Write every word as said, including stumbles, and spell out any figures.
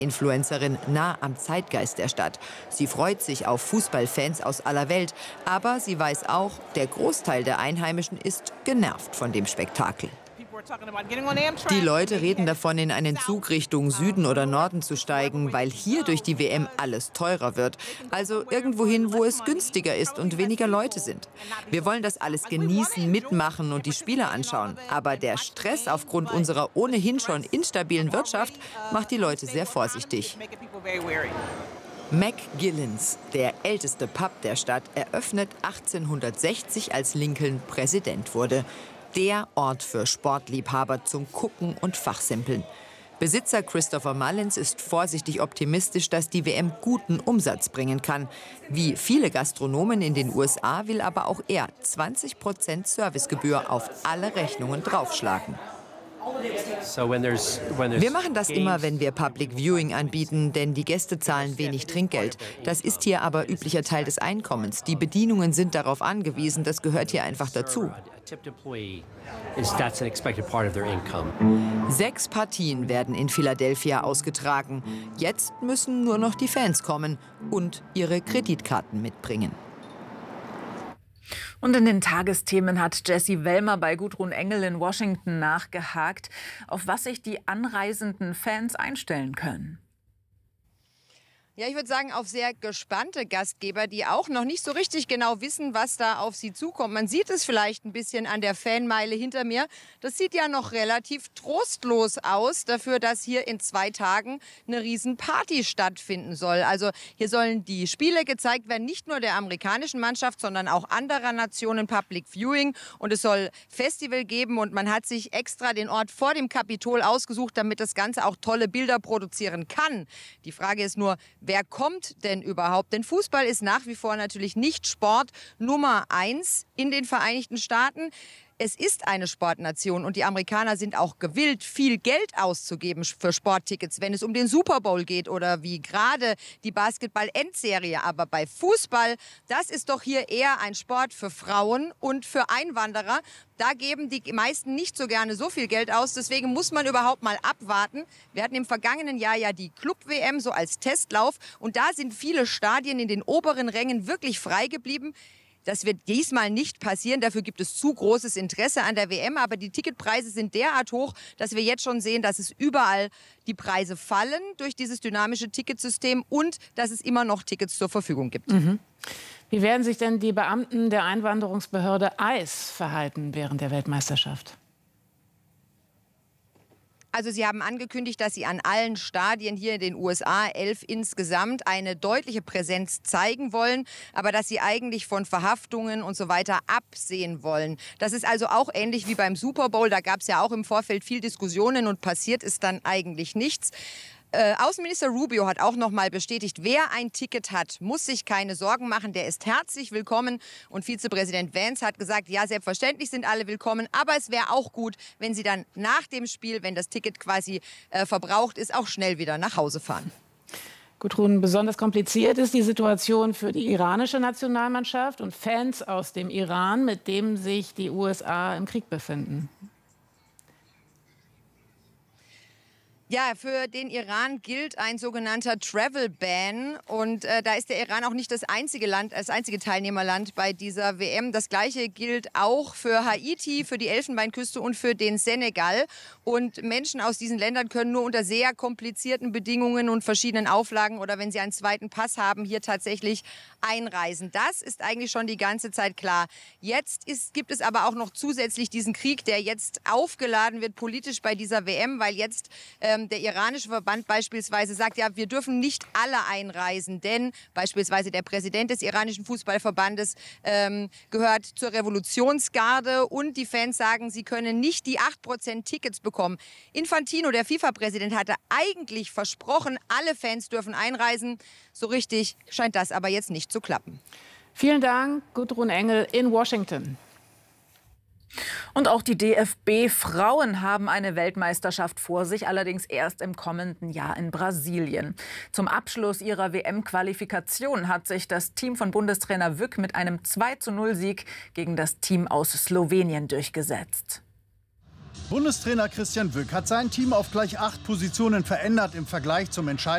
Influencerin nah am Zeitgeist der Stadt. Sie freut sich auf Fußballfans aus aller Welt, aber sie weiß auch, der Großteil der Einheimischen ist genervt von dem Spektakel. Die Leute reden davon, in einen Zug Richtung Süden oder Norden zu steigen, weil hier durch die W M alles teurer wird. Also irgendwohin, wo es günstiger ist und weniger Leute sind. Wir wollen das alles genießen, mitmachen und die Spiele anschauen. Aber der Stress aufgrund unserer ohnehin schon instabilen Wirtschaft macht die Leute sehr vorsichtig. McGillens, der älteste Pub der Stadt, eröffnet achtzehnhundertsechzig, als Lincoln Präsident wurde. Der Ort für Sportliebhaber zum Gucken und Fachsimpeln. Besitzer Christopher Mullins ist vorsichtig optimistisch, dass die W M guten Umsatz bringen kann. Wie viele Gastronomen in den U S A will aber auch er zwanzig Prozent Servicegebühr auf alle Rechnungen draufschlagen. Wir machen das immer, wenn wir Public Viewing anbieten, denn die Gäste zahlen wenig Trinkgeld. Das ist hier aber üblicher Teil des Einkommens. Die Bedienungen sind darauf angewiesen, das gehört hier einfach dazu. Sechs Partien werden in Philadelphia ausgetragen. Jetzt müssen nur noch die Fans kommen und ihre Kreditkarten mitbringen. Und in den Tagesthemen hat Jessie Wellmer bei Gudrun Engel in Washington nachgehakt, auf was sich die anreisenden Fans einstellen können. Ja, ich würde sagen, auf sehr gespannte Gastgeber, die auch noch nicht so richtig genau wissen, was da auf sie zukommt. Man sieht es vielleicht ein bisschen an der Fanmeile hinter mir. Das sieht ja noch relativ trostlos aus, dafür, dass hier in zwei Tagen eine Riesenparty stattfinden soll. Also hier sollen die Spiele gezeigt werden, nicht nur der amerikanischen Mannschaft, sondern auch anderer Nationen, Public Viewing. Und es soll Festival geben und man hat sich extra den Ort vor dem Kapitol ausgesucht, damit das Ganze auch tolle Bilder produzieren kann. Die Frage ist nur, wer kommt denn überhaupt? Denn Fußball ist nach wie vor natürlich nicht Sport Nummer eins in den Vereinigten Staaten. Es ist eine Sportnation und die Amerikaner sind auch gewillt, viel Geld auszugeben für Sporttickets, wenn es um den Super Bowl geht oder wie gerade die Basketball-Endserie. Aber bei Fußball, das ist doch hier eher ein Sport für Frauen und für Einwanderer. Da geben die meisten nicht so gerne so viel Geld aus. Deswegen muss man überhaupt mal abwarten. Wir hatten im vergangenen Jahr ja die Club-W M so als Testlauf. Und da sind viele Stadien in den oberen Rängen wirklich frei geblieben. Das wird diesmal nicht passieren. Dafür gibt es zu großes Interesse an der W M. Aber die Ticketpreise sind derart hoch, dass wir jetzt schon sehen, dass es überall die Preise fallen durch dieses dynamische Ticketsystem und dass es immer noch Tickets zur Verfügung gibt. Mhm. Wie werden sich denn die Beamten der Einwanderungsbehörde I C E verhalten während der Weltmeisterschaft? Also sie haben angekündigt, dass sie an allen Stadien hier in den U S A, elf insgesamt, eine deutliche Präsenz zeigen wollen, aber dass sie eigentlich von Verhaftungen und so weiter absehen wollen. Das ist also auch ähnlich wie beim Super Bowl. Da gab es ja auch im Vorfeld viel Diskussionen und passiert ist dann eigentlich nichts. Äh, Außenminister Rubio hat auch noch mal bestätigt, wer ein Ticket hat, muss sich keine Sorgen machen, der ist herzlich willkommen. Und Vizepräsident Vance hat gesagt, ja, selbstverständlich sind alle willkommen, aber es wäre auch gut, wenn sie dann nach dem Spiel, wenn das Ticket quasi äh, verbraucht ist, auch schnell wieder nach Hause fahren. Gudrun, besonders kompliziert ist die Situation für die iranische Nationalmannschaft und Fans aus dem Iran, mit dem sich die U S A im Krieg befinden. Ja, für den Iran gilt ein sogenannter Travel Ban und äh, da ist der Iran auch nicht das einzige Land, das einzige Teilnehmerland bei dieser W M. Das Gleiche gilt auch für Haiti, für die Elfenbeinküste und für den Senegal. Und Menschen aus diesen Ländern können nur unter sehr komplizierten Bedingungen und verschiedenen Auflagen oder wenn sie einen zweiten Pass haben, hier tatsächlich einreisen. Das ist eigentlich schon die ganze Zeit klar. Jetzt ist, gibt es aber auch noch zusätzlich diesen Krieg, der jetzt aufgeladen wird politisch bei dieser W M, weil jetzt ähm, der iranische Verband beispielsweise sagt, ja, wir dürfen nicht alle einreisen, denn beispielsweise der Präsident des iranischen Fußballverbandes ähm, gehört zur Revolutionsgarde und die Fans sagen, sie können nicht die acht Prozent Tickets bekommen. Infantino, der FIFA-Präsident, hatte eigentlich versprochen, alle Fans dürfen einreisen. So richtig scheint das aber jetzt nicht zu klappen. Vielen Dank, Gudrun Engel in Washington. Und auch die D F B-Frauen haben eine Weltmeisterschaft vor sich, allerdings erst im kommenden Jahr in Brasilien. Zum Abschluss ihrer W M-Qualifikation hat sich das Team von Bundestrainer Wück mit einem zwei zu null Sieg gegen das Team aus Slowenien durchgesetzt. Bundestrainer Christian Wück hat sein Team auf gleich acht Positionen verändert im Vergleich zum Entscheidungsspiel.